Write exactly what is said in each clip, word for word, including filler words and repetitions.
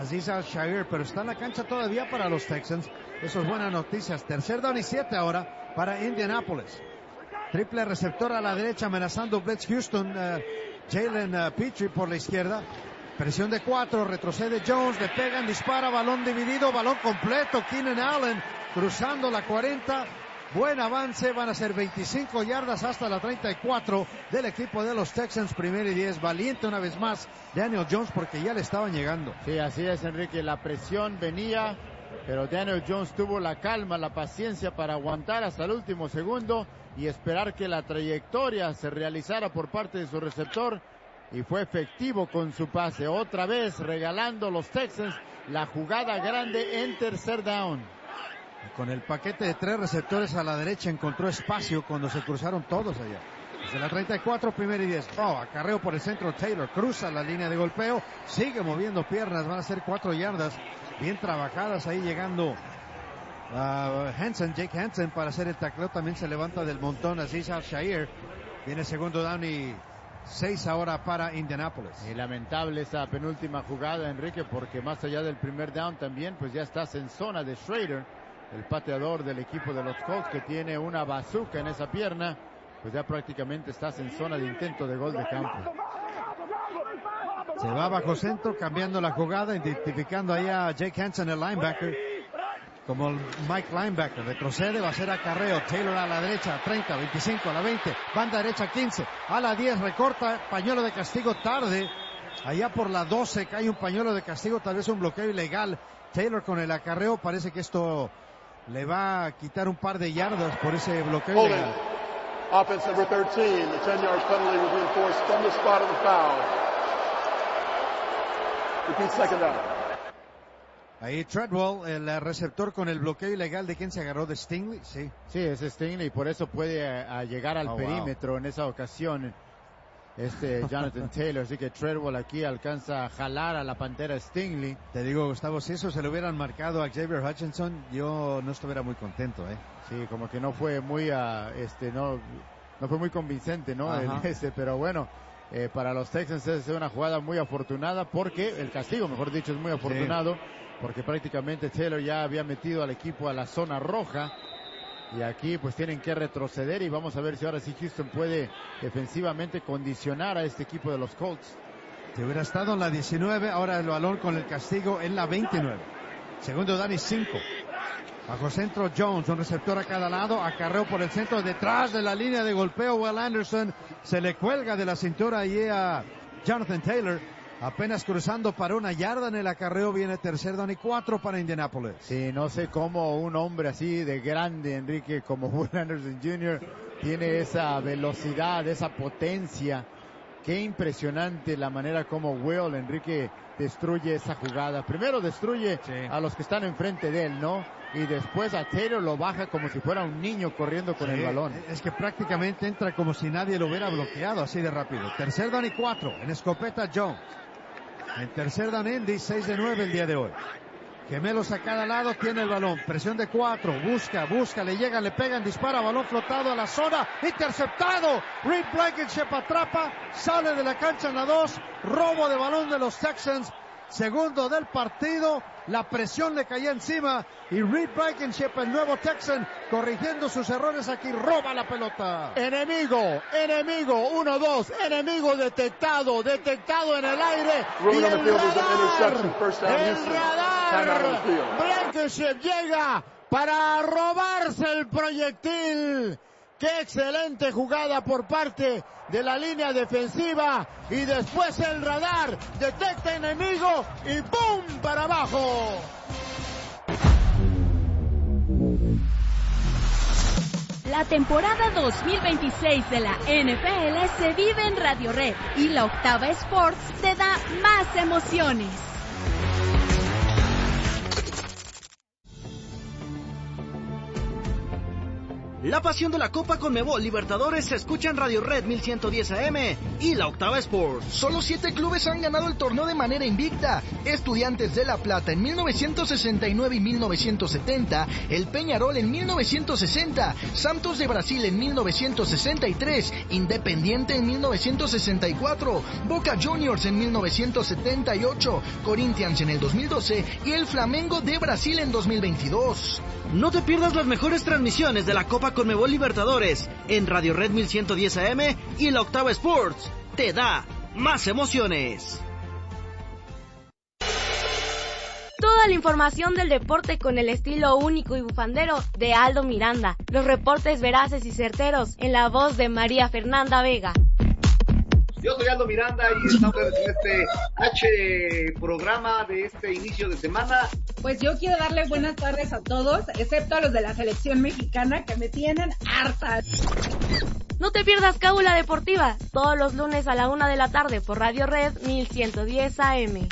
Azeez Al-Shaair, pero está en la cancha todavía para los Texans. Eso es buenas noticias. Tercer down y siete ahora para Indianapolis. Triple receptor a la derecha amenazando Blitz Houston. Uh, Jalen uh, Petrie por la izquierda. Presión de cuatro, retrocede Jones, le pegan, dispara, balón dividido, balón completo. Keenan Allen cruzando la cuarenta. Buen avance, van a ser veinticinco yardas hasta la treinta y cuatro del equipo de los Texans. Primero y diez, valiente una vez más Daniel Jones porque ya le estaban llegando. Sí, así es, Enrique, la presión venía, pero Daniel Jones tuvo la calma, la paciencia para aguantar hasta el último segundo y esperar que la trayectoria se realizara por parte de su receptor, y fue efectivo con su pase. Otra vez regalando los Texans la jugada grande en tercer down. Con el paquete de tres receptores a la derecha encontró espacio cuando se cruzaron todos allá. Desde la treinta y cuatro, primero y diez. Oh, acarreo por el centro Taylor, cruza la línea de golpeo, sigue moviendo piernas, van a ser cuatro yardas bien trabajadas ahí llegando uh, Hansen, Jake Hansen para hacer el tacleo. También se levanta del montón Azeez Al-Shaair. Viene segundo down y seis ahora para Indianapolis. Y lamentable esa penúltima jugada, Enrique, porque más allá del primer down también, pues ya estás en zona de Schrader, el pateador del equipo de los Colts, que tiene una bazooka en esa pierna, pues ya prácticamente estás en zona de intento de gol de campo. Se va bajo centro, cambiando la jugada, identificando ahí a Jake Hansen, el linebacker, como el Mike linebacker. Retrocede, va a ser acarreo. Taylor a la derecha, treinta, veinticinco, a la veinte, banda derecha quince, a la diez, recorta, pañuelo de castigo tarde. Allá por la doce cae un pañuelo de castigo, tal vez un bloqueo ilegal. Taylor con el acarreo, parece que esto le va a quitar un par de yardas por ese bloqueo ilegal. Offense number thirteen, the ten yard penalty will be enforced from the spot of the foul. Repeat second down. Ahí Treadwell, el receptor con el bloqueo ilegal. ¿De quién se agarró? ¿De Stingley? Sí. Sí, es Stingley, y por eso puede a, a llegar al oh, perímetro wow. en esa ocasión este Jonathan Taylor. Así que Treadwell aquí alcanza a jalar a la pantera Stingley. Te digo, Gustavo, si eso se lo hubieran marcado a Xavier Hutchinson, yo no estuviera muy contento, ¿eh? Sí, como que no fue muy, uh, este, no, no fue muy convincente, ¿no? El, este, pero bueno, eh, para los Texans es una jugada muy afortunada, porque el castigo, mejor dicho, es muy afortunado, sí, porque prácticamente Taylor ya había metido al equipo a la zona roja. Y aquí pues tienen que retroceder, y vamos a ver si ahora sí Houston puede defensivamente condicionar a este equipo de los Colts. Si hubiera estado en la diecinueve, ahora el balón con el castigo en la veintinueve. Segundo down y cinco. Bajo centro Jones, un receptor a cada lado, acarreo por el centro, detrás de la línea de golpeo. Will Anderson se le cuelga de la cintura allí a Jonathan Taylor. Apenas cruzando para una yarda en el acarreo. Viene tercer down y cuatro para Indianapolis. Sí, no sé cómo un hombre así de grande, Enrique, como Will Anderson junior, tiene esa velocidad, esa potencia. Qué impresionante la manera como Will, Enrique, destruye esa jugada. Primero destruye sí. a los que están enfrente de él, ¿no? Y después a Taylor lo baja como si fuera un niño corriendo con sí, el balón. Es que prácticamente entra como si nadie lo hubiera bloqueado, así de rápido. Tercer down y cuatro, en escopeta Jones. En tercer down Indy, seis de nueve el día de hoy. Gemelos a cada lado, tiene el balón. Presión de cuatro, busca, busca, le llegan, le pegan, dispara, balón flotado a la zona. Interceptado. Reed Blankenship atrapa, sale de la cancha en la dos. Robo de balón de los Texans. Segundo del partido. La presión le caía encima. Y Reed Blankenship, el nuevo Texan, corrigiendo sus errores aquí, roba la pelota. Enemigo, enemigo, uno, dos, enemigo detectado, detectado en el aire. Y el radar, el radar, Blankenship llega para robarse el proyectil. Qué excelente jugada por parte de la línea defensiva, y después el radar detecta enemigo y ¡pum! Para abajo. La temporada dos mil veintiséis de la N F L se vive en Radio Red, y la Octava Sports te da más emociones. La pasión de la Copa Conmebol Libertadores se escucha en Radio Red mil ciento diez A M y la Octava Sports. Solo siete clubes han ganado el torneo de manera invicta. Estudiantes de La Plata en mil novecientos sesenta y nueve y mil novecientos setenta, el Peñarol en mil novecientos sesenta, Santos de Brasil en mil novecientos sesenta y tres, Independiente en mil novecientos sesenta y cuatro, Boca Juniors en mil novecientos setenta y ocho, Corinthians en el dos mil doce y el Flamengo de Brasil en dos mil veintidós. No te pierdas las mejores transmisiones de la Copa Conmebol Libertadores en Radio Red mil ciento diez A M y la Octava Sports. Te da más emociones. Toda la información del deporte con el estilo único y bufandero de Aldo Miranda. Los reportes veraces y certeros en la voz de María Fernanda Vega. Yo soy Aldo Miranda y estamos en este H programa de este inicio de semana. Pues yo quiero darle buenas tardes a todos, excepto a los de la selección mexicana que me tienen hartas. No te pierdas Cábula Deportiva, todos los lunes a la una de la tarde por Radio Red mil ciento diez A M.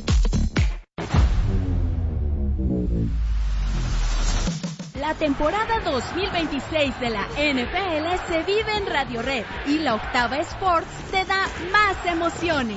La temporada dos mil veintiséis de la N F L se vive en Radio Red y la Octava Sports te da más emociones.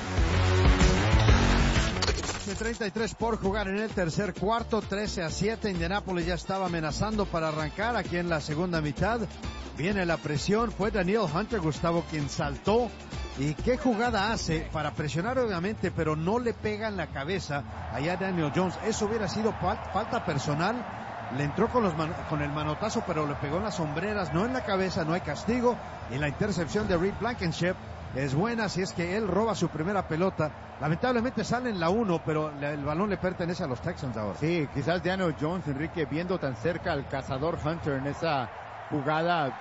treinta y tres por jugar en el tercer cuarto, trece a siete. Indianapolis ya estaba amenazando para arrancar aquí en la segunda mitad. Viene la presión, fue Daniel Hunter, Gustavo, quien saltó. ¿Y qué jugada hace para presionar obviamente, pero no le pega en la cabeza allá Daniel Jones? Eso hubiera sido falta personal. Le entró con, los man- con el manotazo, pero le pegó en las sombreras, no en la cabeza, no hay castigo. Y la intercepción de Reed Blankenship es buena, si es que él roba su primera pelota. Lamentablemente sale en la uno, pero le, el balón le pertenece a los Texans ahora. Sí, quizás Daniel Jones, Enrique, viendo tan cerca al cazador Hunter en esa jugada,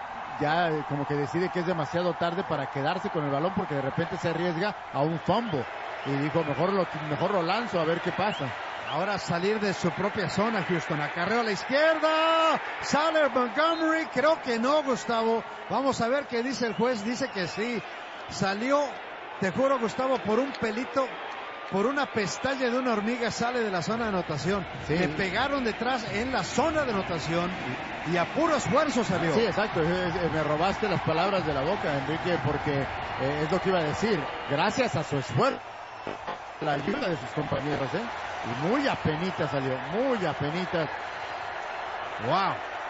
ya como que decide que es demasiado tarde para quedarse con el balón, porque de repente se arriesga a un fumble. Y dijo, mejor lo, mejor lo lanzo a ver qué pasa. Ahora salir de su propia zona, Houston. Acarreo a la izquierda. Sale Montgomery. Creo que no, Gustavo. Vamos a ver qué dice el juez. Dice que sí. Salió, te juro, Gustavo, por un pelito, por una pestaña de una hormiga sale de la zona de anotación. Sí. Le pegaron detrás en la zona de anotación y, y a puro esfuerzo salió. Sí, exacto. Me robaste las palabras de la boca, Enrique, porque eh, es lo que iba a decir. Gracias a su esfuerzo, la ayuda de sus compañeros, ¿eh? Y muy apenita salió, muy apenita. Wow.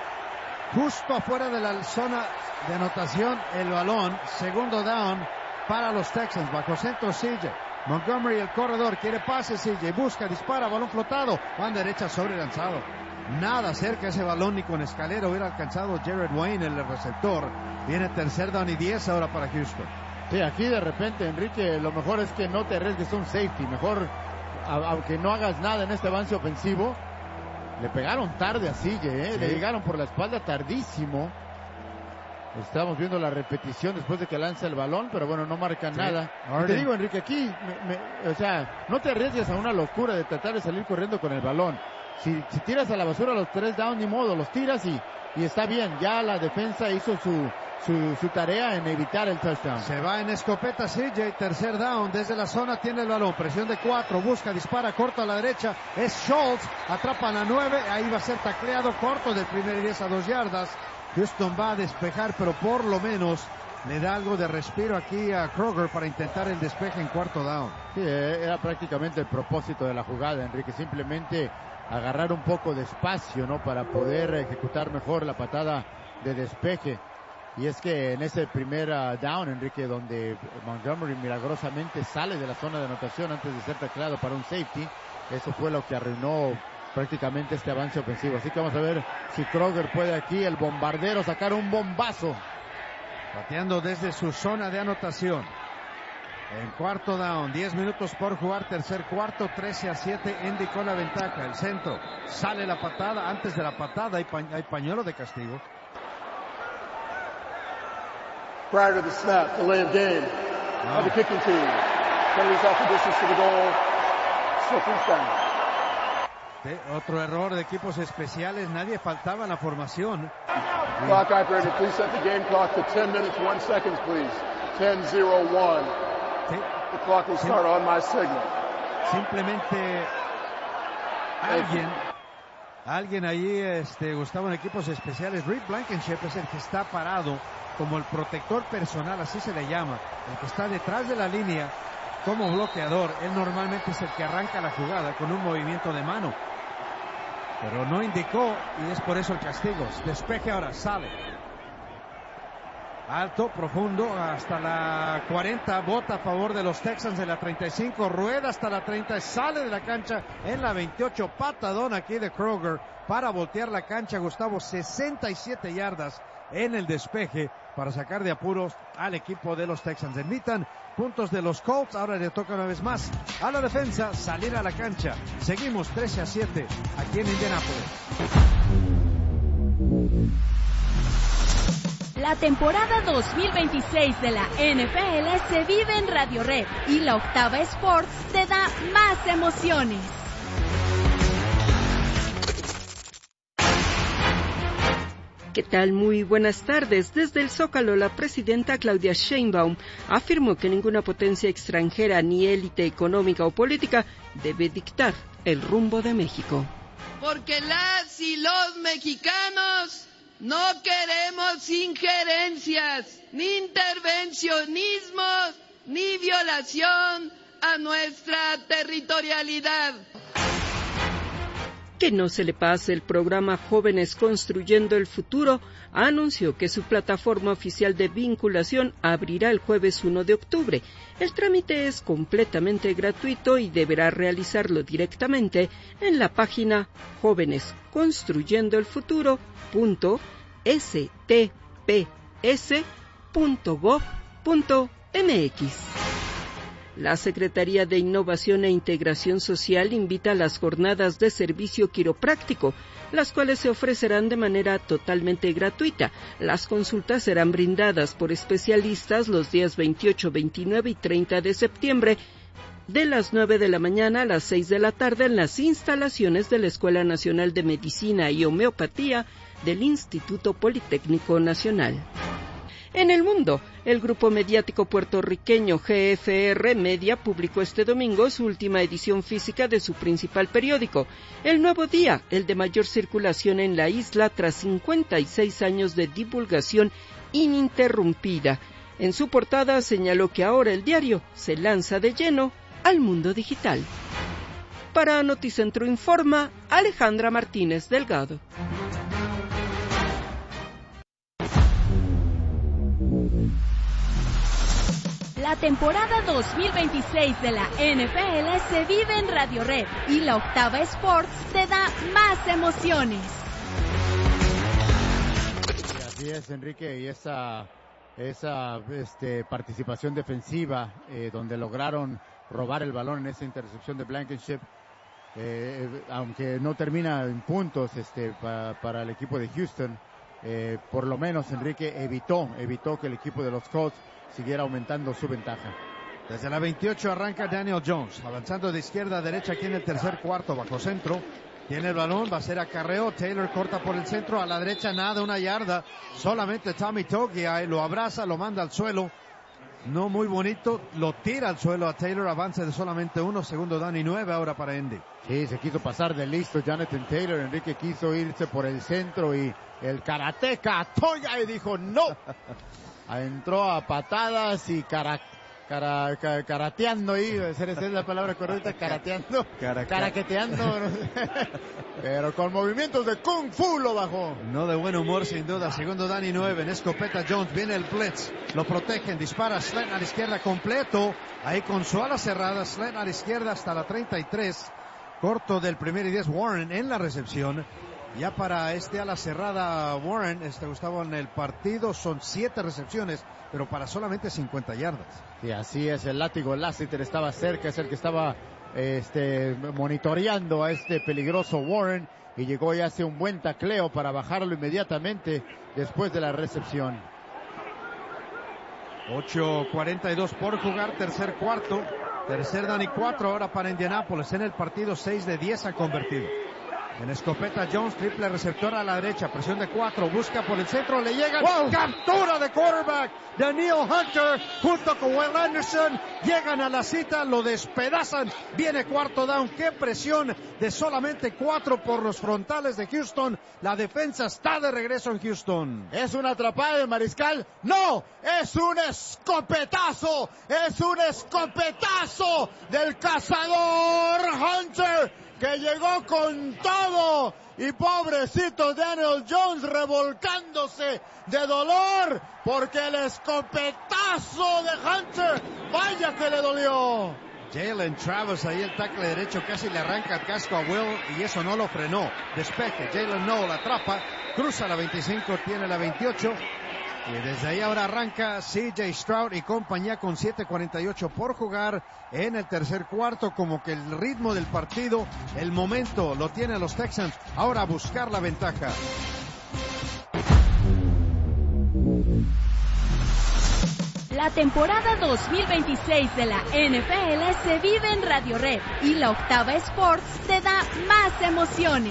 Justo afuera de la zona de anotación el balón. Segundo down para los Texans. Bajo centro C J. Montgomery, el corredor, quiere pase C J. Busca, dispara, balón flotado. Van derecha sobre lanzado. Nada cerca ese balón, ni con escalera hubiera alcanzado Jared Wayne, el receptor. Viene tercer down y diez ahora para Houston. Sí, aquí de repente, Enrique, lo mejor es que no te arriesgues un safety. Mejor, a, aunque no hagas nada en este avance ofensivo. Le pegaron tarde a C J, ¿eh? Sí. Le llegaron por la espalda tardísimo. Estamos viendo la repetición después de que lanza el balón, pero bueno, no marcan sí. nada. Y te digo, Enrique, aquí, me, me, o sea, no te arriesgues a una locura de tratar de salir corriendo con el balón. Si, si tiras a la basura los tres down, ni modo, los tiras y, y está bien. Ya la defensa hizo su, su, su tarea en evitar el touchdown. Se va en escopeta C J, tercer down, desde la zona tiene el balón, presión de cuatro, busca, dispara, corto a la derecha, es Schultz, atrapan a nueve, ahí va a ser tacleado, corto del primer y diez a dos yardas. Houston va a despejar, pero por lo menos le da algo de respiro aquí a Kroger para intentar el despeje en cuarto down. Sí, era prácticamente el propósito de la jugada, Enrique, simplemente agarrar un poco de espacio, ¿no? Para poder ejecutar mejor la patada de despeje. Y es que en ese primer uh, down, Enrique, donde Montgomery milagrosamente sale de la zona de anotación antes de ser tacleado para un safety, eso fue lo que arruinó prácticamente este avance ofensivo. Así que vamos a ver si Kroger puede aquí, el bombardero, sacar un bombazo. Pateando desde su zona de anotación. En cuarto down, diez minutos por jugar, tercer cuarto, trece a siete, Indy con la ventaja. El centro, sale la patada, antes de la patada hay, pa- hay pañuelo de castigo. Prior to the snap, delay of game Oh. of the kicking team. Penalties off the distance to the goal. Still first down. Sí, otro error de equipos especiales, nadie faltaba en la formación. Clock operator, please set the game clock to ten minutes, one seconds, please. ten oh one. Sí. The clock will start on my signal. Simplemente alguien Alguien allí, este, Gustavo, en equipos especiales, Reed Blankenship es el que está parado como el protector personal, así se le llama, el que está detrás de la línea como bloqueador. Él normalmente es el que arranca la jugada con un movimiento de mano, pero no indicó y es por eso el castigo. Despeje ahora, sale. Alto, profundo, hasta la cuarenta, bota a favor de los Texans de la treinta y cinco, rueda hasta la treinta, sale de la cancha en la veintiocho, patadón aquí de Kroger para voltear la cancha, Gustavo, sesenta y siete yardas en el despeje para sacar de apuros al equipo de los Texans. Necesitan puntos de los Colts, ahora le toca una vez más a la defensa salir a la cancha. Seguimos trece a siete aquí en Indianápolis. La temporada dos mil veintiséis de la N F L se vive en Radio Red y la Octava Sports te da más emociones. ¿Qué tal? Muy buenas tardes. Desde el Zócalo, la presidenta Claudia Sheinbaum afirmó que ninguna potencia extranjera ni élite económica o política debe dictar el rumbo de México. Porque las y los mexicanos no queremos injerencias, ni intervencionismos, ni violación a nuestra territorialidad. Que no se le pase el programa Jóvenes Construyendo el Futuro, anunció que su plataforma oficial de vinculación abrirá el jueves uno de octubre. El trámite es completamente gratuito y deberá realizarlo directamente en la página jóvenes construyendo el futuro punto s t p s punto gov punto m x. La Secretaría de Innovación e Integración Social invita a las jornadas de servicio quiropráctico, las cuales se ofrecerán de manera totalmente gratuita. Las consultas serán brindadas por especialistas los días veintiocho, veintinueve y treinta de septiembre, de las nueve de la mañana a las seis de la tarde en las instalaciones de la Escuela Nacional de Medicina y Homeopatía del Instituto Politécnico Nacional. En el mundo, el grupo mediático puertorriqueño G F R Media publicó este domingo su última edición física de su principal periódico, El Nuevo Día, el de mayor circulación en la isla tras cincuenta y seis años de divulgación ininterrumpida. En su portada señaló que ahora el diario se lanza de lleno al mundo digital. Para Noticentro Informa, Alejandra Martínez Delgado. La temporada dos mil veintiséis de la N F L se vive en Radio Red y la Octava Sports te da más emociones. Así es, Enrique, y esa, esa este, participación defensiva eh, donde lograron robar el balón en esa intercepción de Blankenship, eh, aunque no termina en puntos este, pa, para el equipo de Houston, eh, por lo menos Enrique evitó, evitó que el equipo de los Colts siguiera aumentando su ventaja. Desde la veintiocho arranca Daniel Jones, avanzando de izquierda a derecha aquí en el tercer cuarto, bajo centro. Tiene el balón, va a ser acarreo, Taylor corta por el centro, a la derecha nada, una yarda. Solamente Tommy Togiai lo abraza, lo manda al suelo. No muy bonito, lo tira al suelo a Taylor, avance de solamente uno, segundo down y nueve ahora para Indy. Sí, se quiso pasar de listo Jonathan Taylor, Enrique quiso irse por el centro y el karateca Togiai dijo no. Entró a patadas y cara, cara, cara, karateando ahí, esa es la palabra correcta, karateando, caraqueteando, no sé. Pero con movimientos de Kung Fu lo bajó. No de buen humor sin duda, segundo down y nueve, en escopeta Jones, viene el blitz, lo protegen, dispara, slant a la izquierda completo, ahí con su ala cerrada, slant a la izquierda hasta la treinta y tres, corto del primer y diez Warren en la recepción. Ya para este ala cerrada Warren, este Gustavo, en el partido son siete recepciones, pero para solamente cincuenta yardas. Y así es, el látigo Lassiter estaba cerca, es el que estaba este, monitoreando a este peligroso Warren y llegó y hace un buen tacleo para bajarlo inmediatamente después de la recepción. ocho cuarenta y dos por jugar, tercer cuarto, tercer down y cuatro ahora para Indianápolis. En el partido seis de diez ha convertido. En escopeta Jones, triple receptor a la derecha, presión de cuatro, busca por el centro, le llega, wow. Captura de quarterback, Daniel Hunter, junto con Will Anderson, llegan a la cita, lo despedazan, viene cuarto down, qué presión de solamente cuatro por los frontales de Houston, la defensa está de regreso en Houston. ¿Es una atrapada de Mariscal? ¡No! ¡Es un escopetazo! ¡Es un escopetazo del cazador Hunter! Que llegó con todo y pobrecito Daniel Jones revolcándose de dolor porque el escopetazo de Hunter, vaya que le dolió. Jalen Travis ahí el tackle derecho casi le arranca el casco a Will y eso no lo frenó. Despeje, Jalen no la atrapa, cruza la veinticinco, tiene la veintiocho. Y desde ahí ahora arranca C J Stroud y compañía con siete cuarenta y ocho por jugar en el tercer cuarto, como que el ritmo del partido, el momento lo tienen los Texans, ahora a buscar la ventaja. La temporada dos mil veintiséis de la N F L se vive en Radio Red y la Octava Sports te da más emociones.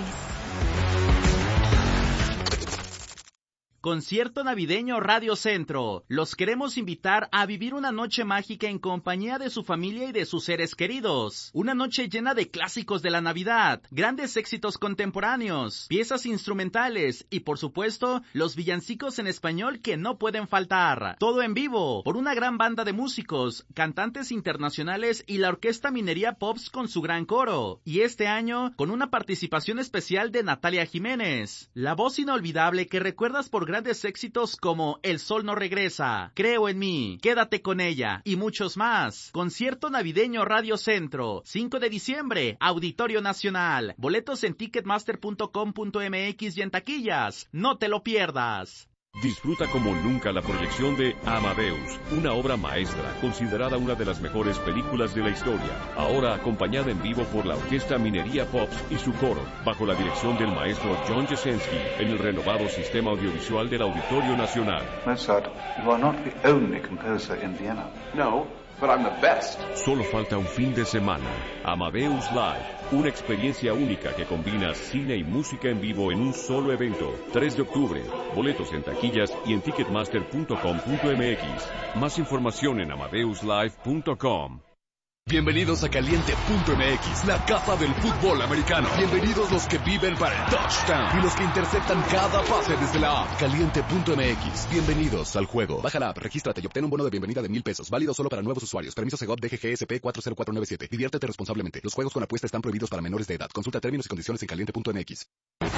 Concierto navideño Radio Centro. Los queremos invitar a vivir una noche mágica en compañía de su familia y de sus seres queridos. Una noche llena de clásicos de la Navidad, grandes éxitos contemporáneos, piezas instrumentales y, por supuesto, los villancicos en español que no pueden faltar. Todo en vivo, por una gran banda de músicos, cantantes internacionales y la Orquesta Minería Pops con su gran coro. Y este año, con una participación especial de Natalia Jiménez, la voz inolvidable que recuerdas por grandes éxitos como El Sol No Regresa, Creo en Mí, Quédate con Ella y muchos más. Concierto navideño Radio Centro, cinco de diciembre, Auditorio Nacional. Boletos en ticketmaster punto com punto m x y en taquillas. No te lo pierdas. Disfruta como nunca la proyección de Amadeus, una obra maestra, considerada una de las mejores películas de la historia. Ahora acompañada en vivo por la Orquesta Minería Pops y su coro, bajo la dirección del maestro John Jasenski, en el renovado sistema audiovisual del Auditorio Nacional. Mozart, you are not the only composer in Vienna. No, but I'm the best. Solo falta un fin de semana. Amadeus Live. Una experiencia única que combina cine y música en vivo en un solo evento. tres de octubre. Boletos en taquillas y en ticketmaster punto com punto m x. Más información en amadeus live punto com. Bienvenidos a Caliente punto m x, la casa del fútbol americano. Bienvenidos los que viven para el touchdown y los que interceptan cada pase desde la app. Caliente punto m x. Bienvenidos al juego. Baja la app, regístrate y obtén un bono de bienvenida de mil pesos. Válido solo para nuevos usuarios. Permiso Segov D G G S P cuatro cero cuatro nueve siete. Diviértete responsablemente. Los juegos con apuesta están prohibidos para menores de edad. Consulta términos y condiciones en caliente punto m x.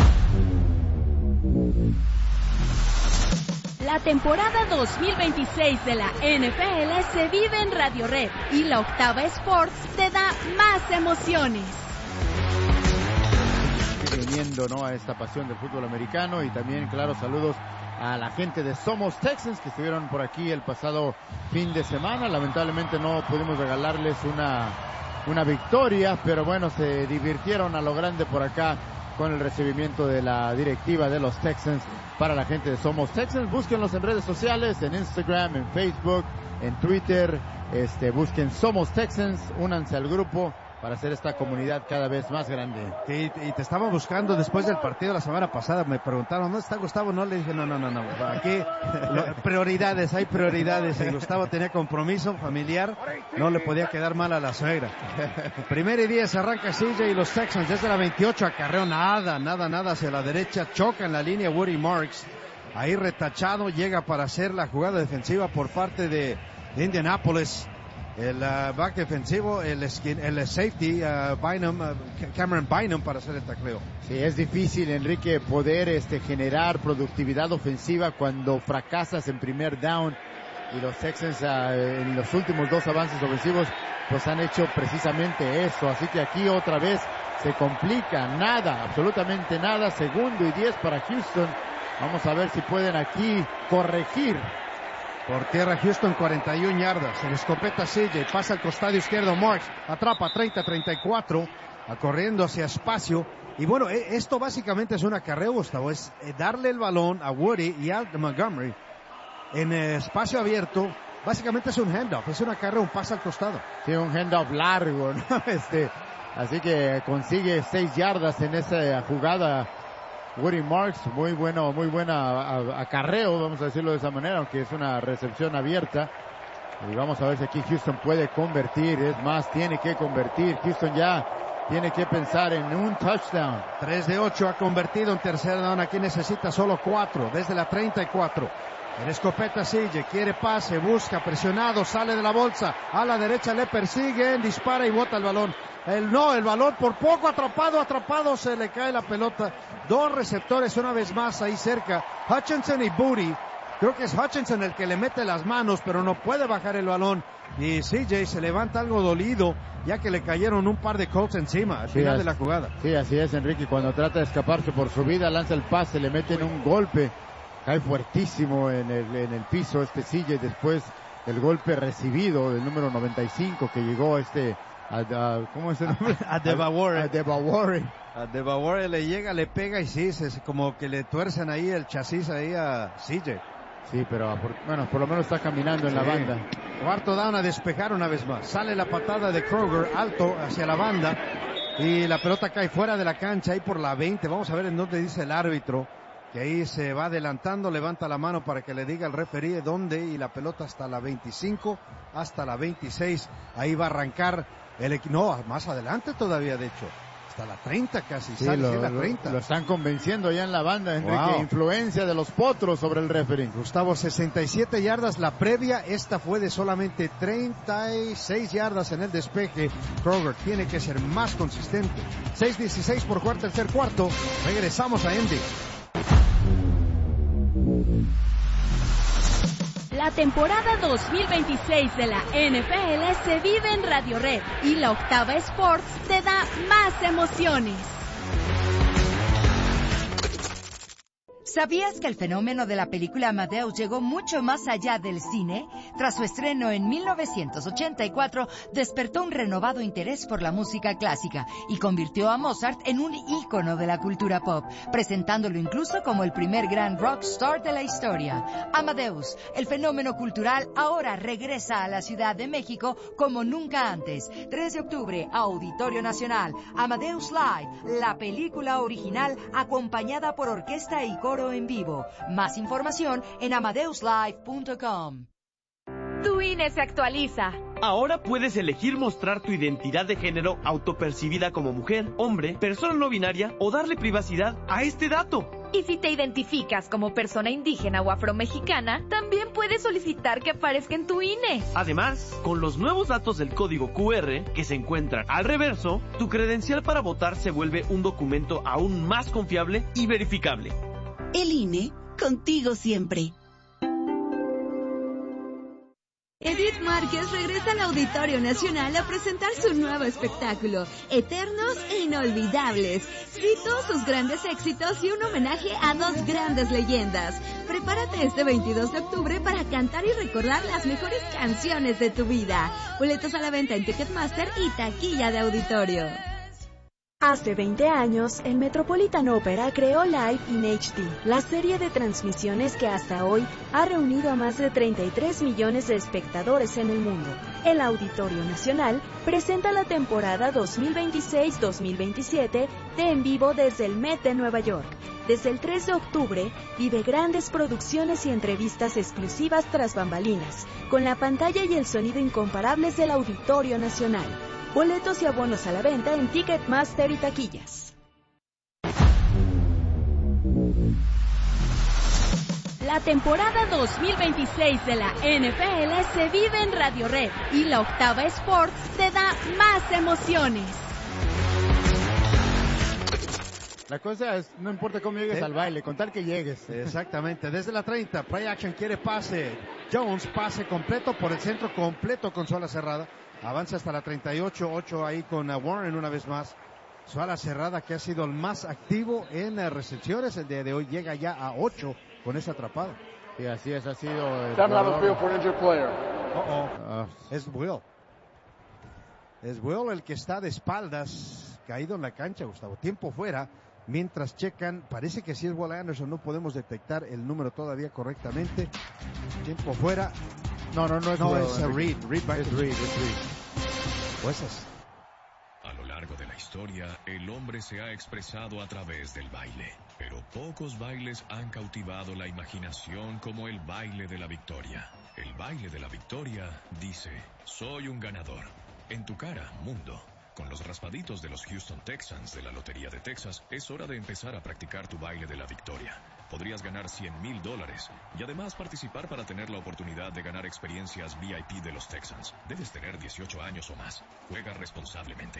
La temporada dos mil veintiséis de la N F L se vive en Radio Red y la Octava Sports te da más emociones. Viniendo, ¿no?, a esta pasión del fútbol americano y también, claro, saludos a la gente de Somos Texans que estuvieron por aquí el pasado fin de semana. Lamentablemente no pudimos regalarles una, una victoria, pero bueno, se divirtieron a lo grande por acá con el recibimiento de la directiva de los Texans para la gente de Somos Texans. Búsquenlos en redes sociales, en Instagram, en Facebook, en Twitter. Este, busquen Somos Texans, únanse al grupo para hacer esta comunidad cada vez más grande. Sí, y te estaba buscando después del partido la semana pasada, me preguntaron, ¿dónde está Gustavo? No, le dije, no, no, no, no, aquí lo, prioridades, hay prioridades, y Gustavo tenía compromiso familiar, no le podía quedar mal a la suegra. Primer y diez, arranca C J y los Texans desde la veintiocho, acarreo nada, nada, nada hacia la derecha, choca en la línea Woody Marks, ahí retachado, llega para hacer la jugada defensiva por parte de, de Indianapolis. El uh, back defensivo, el, skin, el safety, uh, Bynum, uh, Cameron Bynum para hacer el tacleo. Sí, es difícil, Enrique, poder este, generar productividad ofensiva cuando fracasas en primer down. Y los Texans uh, en los últimos dos avances ofensivos pues han hecho precisamente eso. Así que aquí otra vez se complica, nada, absolutamente nada. Segundo y diez para Houston. Vamos a ver si pueden aquí corregir. Por tierra Houston, cuarenta y una yardas. En escopeta C J, pasa al costado izquierdo Marks, atrapa treinta a treinta y cuatro, corriendo hacia espacio. Y bueno, esto básicamente es un acarreo, Gustavo, es darle el balón a Woody y a Montgomery en espacio abierto básicamente es un handoff, es una carrera, un pase al costado. Sí, un handoff largo, ¿no? Este, así que consigue seis yardas en esa jugada. Woody Marks, muy bueno, muy buena acarreo, vamos a decirlo de esa manera, aunque es una recepción abierta. Y vamos a ver si aquí Houston puede convertir, es más, tiene que convertir. Houston ya tiene que pensar en un touchdown. tres de ocho ha convertido en tercer down, aquí necesita solo cuatro, desde la treinta y cuatro. En escopeta sigue, quiere pase, busca, presionado, sale de la bolsa, a la derecha le persiguen, dispara y bota el balón. El no, el balón por poco atrapado, atrapado, se le cae la pelota. Dos receptores una vez más ahí cerca, Hutchinson y Booty. Creo que es Hutchinson el que le mete las manos, pero no puede bajar el balón. Y C J se levanta algo dolido, ya que le cayeron un par de Colts encima al sí, final así, de la jugada. Sí, así es, Enrique. Cuando trata de escaparse por su vida, lanza el pase, le meten un golpe. Cae fuertísimo en el, en el piso este C J después del golpe recibido del número noventa y cinco que llegó este... A, a, ¿Cómo es el nombre? A Devawore. A Devawore. A Devawore le llega, le pega y sí, es como que le tuercen ahí el chasis ahí a C J. Sí, pero por, bueno, por lo menos está caminando en sí. la banda. Cuarto down a despejar una vez más. Sale la patada de Kroger alto hacia la banda y la pelota cae fuera de la cancha ahí por la veinte. Vamos a ver en dónde dice el árbitro. Que ahí se va adelantando, levanta la mano para que le diga al referee dónde, y la pelota hasta la veinticinco, hasta la veintiséis, ahí va a arrancar el no, más adelante todavía de hecho, hasta la treinta casi, sí, sale lo, la treinta. Lo, lo están convenciendo ya en la banda, Enrique, wow. Influencia de los potros sobre el referee. Gustavo, sesenta y siete yardas la previa, esta fue de solamente treinta y seis yardas en el despeje. Kroger tiene que ser más consistente. seis dieciséis por jugar tercer cuarto, regresamos a Indy. La temporada dos mil veintiséis de la N F L se vive en Radio Red y la Octava Sports te da más emociones. ¿Sabías que el fenómeno de la película Amadeus llegó mucho más allá del cine? Tras su estreno en mil novecientos ochenta y cuatro, despertó un renovado interés por la música clásica y convirtió a Mozart en un ícono de la cultura pop, presentándolo incluso como el primer gran rockstar de la historia. Amadeus, el fenómeno cultural, ahora regresa a la Ciudad de México como nunca antes. tres de octubre, Auditorio Nacional, Amadeus Live, la película original acompañada por orquesta y coro en vivo. Más información en amadeus live punto com. Tu I N E se actualiza. Ahora puedes elegir mostrar tu identidad de género autopercibida como mujer, hombre, persona no binaria o darle privacidad a este dato. Y si te identificas como persona indígena o afromexicana, también puedes solicitar que aparezca en tu I N E. Además, con los nuevos datos del código Q R que se encuentran al reverso, tu credencial para votar se vuelve un documento aún más confiable y verificable. El I N E, contigo siempre. Edith Márquez regresa al Auditorio Nacional a presentar su nuevo espectáculo, Eternos e Inolvidables. Cito sus grandes éxitos y un homenaje a dos grandes leyendas. Prepárate este veintidós de octubre para cantar y recordar las mejores canciones de tu vida. Boletos a la venta en Ticketmaster y taquilla de auditorio. Hace veinte años, el Metropolitan Opera creó Live in H D, la serie de transmisiones que hasta hoy ha reunido a más de treinta y tres millones de espectadores en el mundo. El Auditorio Nacional presenta la temporada dos mil veintiséis dos mil veintisiete de En Vivo desde el Met de Nueva York. Desde el tres de octubre, vive grandes producciones y entrevistas exclusivas tras bambalinas, con la pantalla y el sonido incomparables del Auditorio Nacional. Boletos y abonos a la venta en Ticketmaster y taquillas. La temporada dos mil veintiséis de la N F L se vive en Radio Red y la Octava Sports te da más emociones. La cosa es, no importa cómo llegues ¿Eh? al baile, con tal que llegues. Exactamente, desde la treinta, play action quiere pase. Jones, pase completo por el centro, completo con su ala cerrada. Avanza hasta la treinta y ocho, ocho ahí con uh, Warren una vez más. Su ala cerrada que ha sido el más activo en uh, recepciones el día de hoy. Llega ya a ocho con esa atrapada. Y así es, ha sido... Down out of field for an injured player. Uh-oh. Uh, es Will. Es Will el que está de espaldas, caído en la cancha, Gustavo. Tiempo fuera, mientras checan, parece que sí es Will Anderson, no podemos detectar el número todavía correctamente. Tiempo fuera. No, no, no es No, Will, es uh, Reed. Reed es Blankenship. Reed, es Reed. Pues es. A lo largo de la historia, el hombre se ha expresado a través del baile, pero pocos bailes han cautivado la imaginación como el baile de la victoria. El baile de la victoria dice, soy un ganador. En tu cara, mundo. Con los raspaditos de los Houston Texans de la Lotería de Texas, es hora de empezar a practicar tu baile de la victoria. Podrías ganar cien mil dólares y además participar para tener la oportunidad de ganar experiencias V I P de los Texans. Debes tener dieciocho años o más. Juega responsablemente.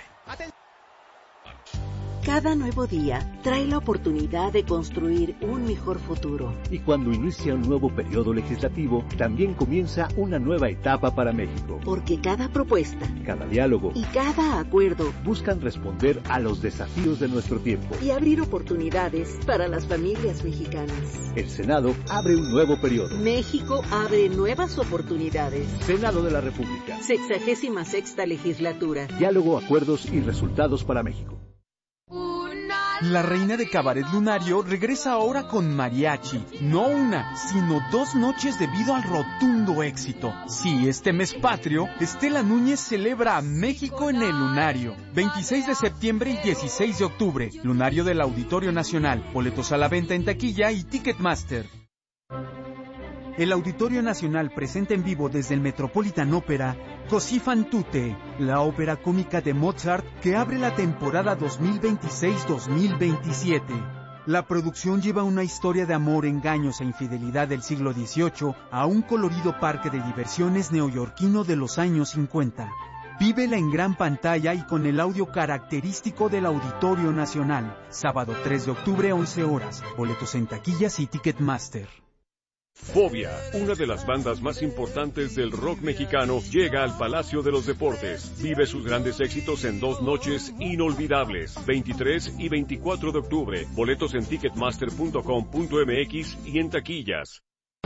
Cada nuevo día trae la oportunidad de construir un mejor futuro. Y cuando inicia un nuevo periodo legislativo, también comienza una nueva etapa para México. Porque cada propuesta, cada diálogo y cada acuerdo buscan responder a los desafíos de nuestro tiempo y abrir oportunidades para las familias mexicanas. El Senado abre un nuevo periodo. México abre nuevas oportunidades. Senado de la República. Sexagésima sexta legislatura. Diálogo, acuerdos y resultados para México. La reina de Cabaret Lunario regresa ahora con mariachi. No una, sino dos noches debido al rotundo éxito. Sí, este mes patrio, Estela Núñez celebra a México en el Lunario. veintiséis de septiembre y dieciséis de octubre. Lunario del Auditorio Nacional. Boletos a la venta en taquilla y Ticketmaster. El Auditorio Nacional presenta en vivo desde el Metropolitan Opera Così fan tutte, la ópera cómica de Mozart que abre la temporada dos mil veintiséis dos mil veintisiete. La producción lleva una historia de amor, engaños e infidelidad del siglo dieciocho a un colorido parque de diversiones neoyorquino de los años cincuenta. Vívela en gran pantalla y con el audio característico del Auditorio Nacional. Sábado tres de octubre, once horas. Boletos en taquillas y Ticketmaster. Fobia, una de las bandas más importantes del rock mexicano, llega al Palacio de los Deportes. Vive sus grandes éxitos en dos noches inolvidables, veintitrés y veinticuatro de octubre. Boletos en ticketmaster punto com punto m x y en taquillas.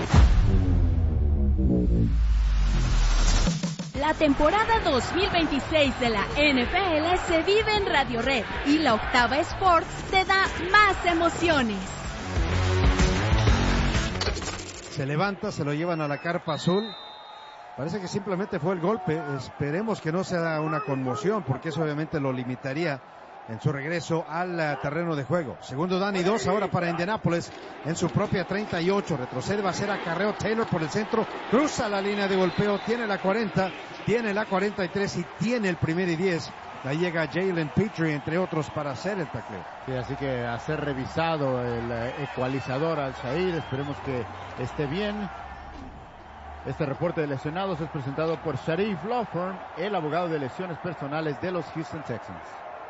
La temporada dos mil veintiséis de la N F L se vive en Radio Red y la Octava Sports te da más emociones. Se levanta, se lo llevan a la carpa azul. Parece que simplemente fue el golpe. Esperemos que no sea una conmoción, porque eso obviamente lo limitaría en su regreso al uh, terreno de juego. Segundo down y dos ahora para Indianápolis en su propia treinta y ocho. Retrocede, va a ser acarreo Taylor por el centro. Cruza la línea de golpeo, tiene la cuarenta, tiene la cuarenta y tres y tiene el primer y diez. Ahí llega Jalen Petrie, entre otros, para hacer el tacleo. Sí, así que a ser revisado el ecualizador al Shahid. Esperemos que esté bien. Este reporte de lesionados es presentado por Sharif Law Firm, el abogado de lesiones personales de los Houston Texans.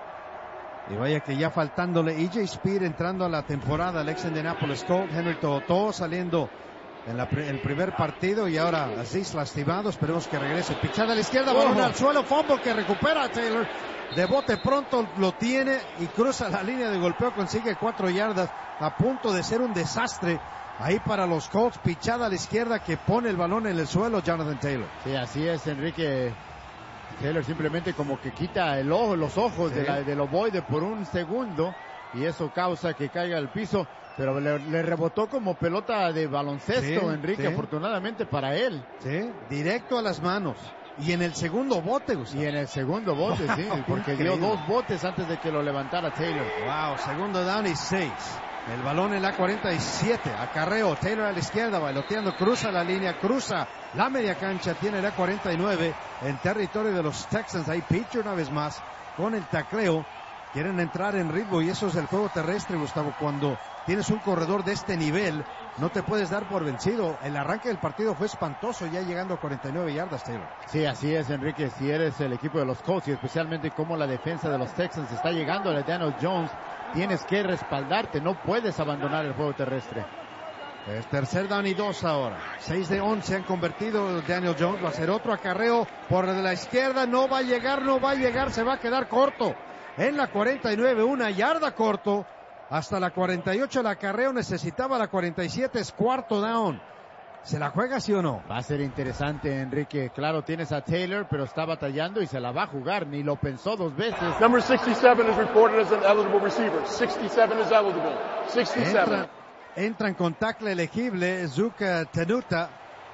Y vaya que ya faltándole E J Speed entrando a la temporada, el ex Indianapolis Colt, Henry Toto saliendo en la, el primer partido y ahora Aziz lastimado. Esperemos que regrese. Pichada a la izquierda, balón al suelo, fumble que recupera a Taylor. De bote pronto lo tiene y cruza la línea de golpeo, consigue cuatro yardas, a punto de ser un desastre ahí para los Colts. Pichada a la izquierda que pone el balón en el suelo, Jonathan Taylor. Sí, así es, Enrique. Taylor simplemente como que quita el ojo, los ojos sí. de la, del ovoide por un segundo y eso causa que caiga al piso. Pero le, le rebotó como pelota de baloncesto, sí, Enrique, sí. afortunadamente para él. Sí, directo a las manos. Y en el segundo bote, Gustavo. Y en el segundo bote, wow, sí, porque increíble. Dio dos botes antes de que lo levantara Taylor. Wow, segundo down y seis. El balón en la cuarenta y siete. Acarreo, Taylor a la izquierda, bailoteando, cruza la línea, cruza la media cancha, tiene la cuarenta y nueve en territorio de los Texans. Ahí Pitcher una vez más con el tacleo. Quieren entrar en ritmo y eso es el juego terrestre, Gustavo. Cuando tienes un corredor de este nivel, no te puedes dar por vencido. El arranque del partido fue espantoso, ya llegando a cuarenta y nueve yardas, Taylor. Sí, así es, Enrique. Si eres el equipo de los Colts y especialmente como la defensa de los Texans está llegando a Daniel Jones, tienes que respaldarte, no puedes abandonar el juego terrestre. Es tercer down y dos ahora. seis de once han convertido Daniel Jones. Va a ser otro acarreo por la izquierda. No va a llegar, no va a llegar, se va a quedar corto. En la cuarenta y nueve, una yarda corto. Hasta la cuarenta y ocho el acarreo, necesitaba la cuarenta y siete, es cuarto down. ¿Se la juega, sí o no? Va a ser interesante, Enrique. Claro, tienes a Taylor, pero está batallando y se la va a jugar. Ni lo pensó dos veces. Number sixty-seven is reported as an eligible receiver. sixty-seven is eligible. sixty-seven. Entra, entran con tackle elegible Zuka Tenuta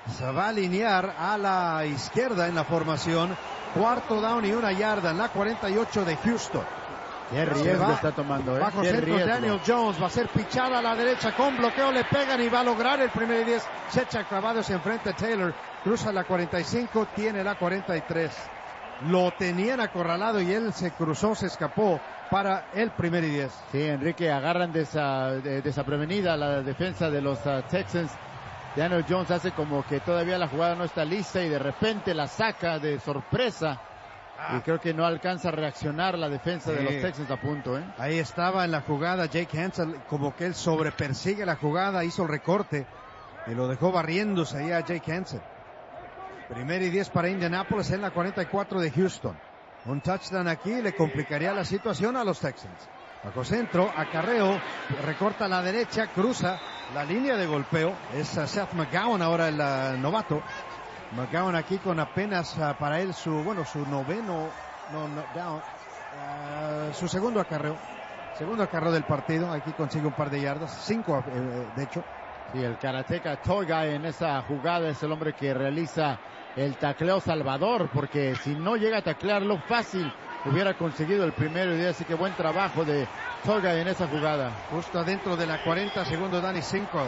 se va a alinear a la izquierda en la formación. Cuarto down y una yarda en la cuarenta y ocho de Houston. Qué riesgo está tomando, ¿eh? Bajo Qué centro, riesgo. Daniel Jones va a ser pichada a la derecha con bloqueo, le pegan y va a lograr el primer y diez. Se echa clavado, se enfrenta a Taylor, cruza la cuarenta y cinco, tiene la cuarenta y tres. Lo tenían acorralado y él se cruzó, se escapó para el primer y diez. Sí, Enrique, agarran desa, de, desaprevenida la defensa de los uh, Texans. Daniel Jones hace como que todavía la jugada no está lista y de repente la saca de sorpresa. Ah. Y creo que no alcanza a reaccionar la defensa sí. de los Texans a punto, ¿eh? Ahí estaba en la jugada Jake Hansel, como que él sobrepersigue la jugada, hizo el recorte y lo dejó barriéndose ahí a Jake Hansel. Primer y diez para Indianapolis en la cuarenta y cuatro de Houston. Un touchdown aquí le complicaría la situación a los Texans. Bajo centro, acarreo, recorta a la derecha, cruza la línea de golpeo. Es Seth McGowan ahora el uh, novato. McGowan aquí con apenas uh, para él su, bueno, su noveno, no, no, down, uh, su segundo acarreo. Segundo acarreo del partido. Aquí consigue un par de yardas, cinco eh, de hecho. Sí, el karateca Togai en esa jugada es el hombre que realiza el tacleo salvador, porque si no llega a taclearlo fácil, hubiera conseguido el primero y diez, así que buen trabajo de Togai en esa jugada. Justo adentro de la cuarenta, segundo Dani cinco.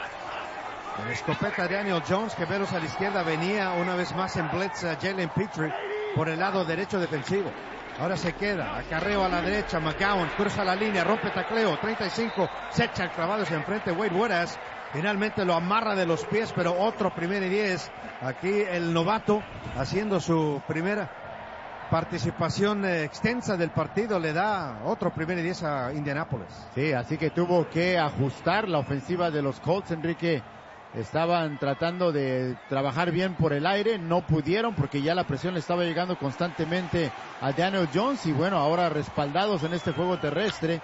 En escopeta Daniel Jones, que veros a la izquierda, venía una vez más en blitz a Jalen Petrie por el lado derecho defensivo. Ahora se queda, acarreo a la derecha, McGowan cruza la línea, rompe tacleo, treinta y cinco, se echa el clavado hacia enfrente, Wade Wallace. Finalmente lo amarra de los pies, pero otro primer y diez. Aquí el novato haciendo su primera participación eh, extensa del partido, le da otro primer y diez a Indianapolis. Sí, así que tuvo que ajustar la ofensiva de los Colts, Enrique. Estaban tratando de trabajar bien por el aire, no pudieron porque ya la presión le estaba llegando constantemente a Daniel Jones y bueno, ahora respaldados en este juego terrestre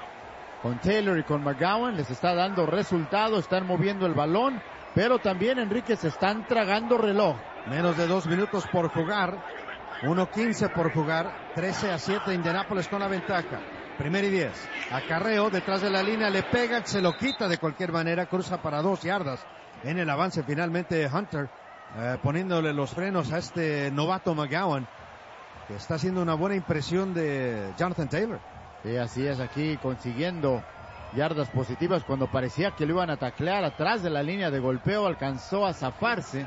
con Taylor y con McGowan les está dando resultados, están moviendo el balón, pero también, Enrique, se están tragando reloj. Menos de dos minutos por jugar, uno quince por jugar, trece a siete Indianapolis con la ventaja. Primer y diez, acarreo detrás de la línea, le pega, se lo quita de cualquier manera, cruza para dos yardas en el avance. Finalmente Hunter eh, poniéndole los frenos a este novato McGowan, que está haciendo una buena impresión de Jonathan Taylor. Sí, así es, aquí consiguiendo yardas positivas cuando parecía que lo iban a taclear atrás de la línea de golpeo, alcanzó a zafarse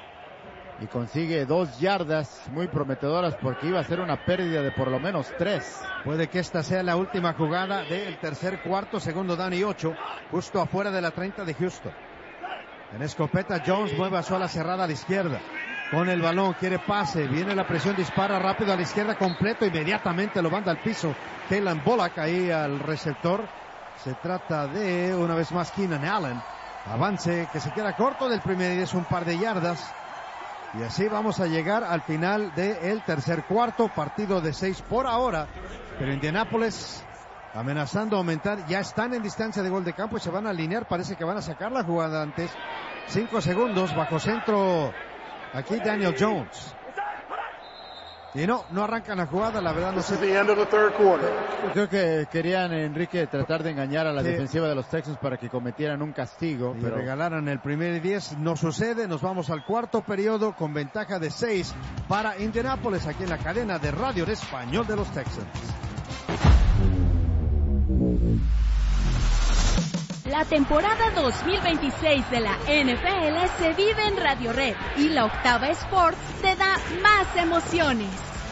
y consigue dos yardas muy prometedoras porque iba a ser una pérdida de por lo menos tres. Puede que esta sea la última jugada del tercer cuarto, segundo down y ocho, justo afuera de la treinta de Houston. En escopeta Jones mueve a su ala cerrada a la izquierda. Con el balón, quiere pase, viene la presión, dispara rápido a la izquierda, completo, inmediatamente lo manda al piso. Kalen Bullock ahí al receptor. Se trata de, una vez más, Keenan Allen. Avance que se queda corto del primer y es un par de yardas. Y así vamos a llegar al final del tercer cuarto, partido de seis por ahora. Pero Indianapolis amenazando a aumentar, ya están en distancia de gol de campo y se van a alinear, parece que van a sacar la jugada antes. Cinco segundos, bajo centro. Aquí Daniel Jones. Y no, no arrancan la jugada, la verdad no sé. Creo que querían, Enrique, tratar de engañar a la sí. defensiva de los Texans para que cometieran un castigo. Y pero regalaran el primer y diez, no sucede, nos vamos al cuarto periodo con ventaja de seis para Indianapolis, aquí en la cadena de radio de español de los Texans. La temporada dos mil veintiséis de la N F L se vive en Radio Red y la Octava Sports te da más emociones.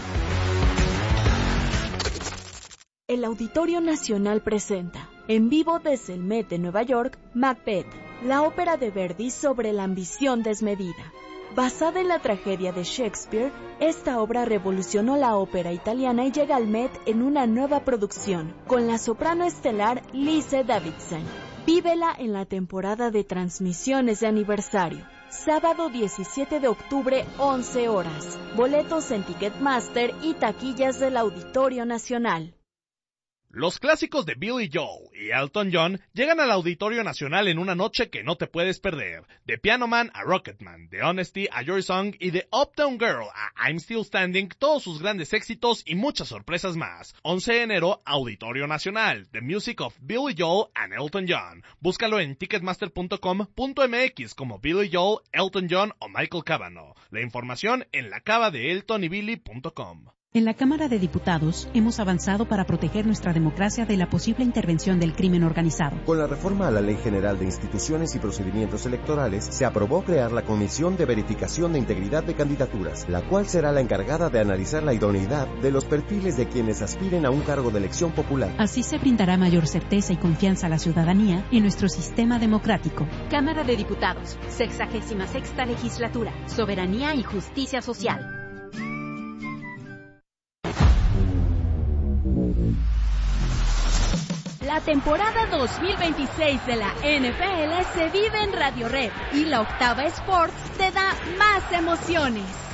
El Auditorio Nacional presenta, en vivo desde el Met de Nueva York, Macbeth, la ópera de Verdi sobre la ambición desmedida. Basada en la tragedia de Shakespeare, esta obra revolucionó la ópera italiana y llega al Met en una nueva producción, con la soprano estelar Lise Davidson. Vívela en la temporada de transmisiones de aniversario. Sábado diecisiete de octubre, once horas. Boletos en Ticketmaster y taquillas del Auditorio Nacional. Los clásicos de Billy Joel y Elton John llegan al Auditorio Nacional en una noche que no te puedes perder. De Piano Man a Rocketman, de Honesty a Your Song y de Uptown Girl a I'm Still Standing, todos sus grandes éxitos y muchas sorpresas más. once de enero, Auditorio Nacional, The Music of Billy Joel and Elton John. Búscalo en ticketmaster punto com punto m x como Billy Joel, Elton John o Michael Cavanaugh. La información en la cava de elton y billy punto com. En la Cámara de Diputados hemos avanzado para proteger nuestra democracia de la posible intervención del crimen organizado. Con la reforma a la Ley General de Instituciones y Procedimientos Electorales, se aprobó crear la Comisión de Verificación de Integridad de Candidaturas, la cual será la encargada de analizar la idoneidad de los perfiles de quienes aspiren a un cargo de elección popular. Así se brindará mayor certeza y confianza a la ciudadanía en nuestro sistema democrático. Cámara de Diputados, sexagésima sexta legislatura, soberanía y justicia social. La temporada dos mil veintiséis de la N F L se vive en Radio Red y la Octava Sports te da más emociones.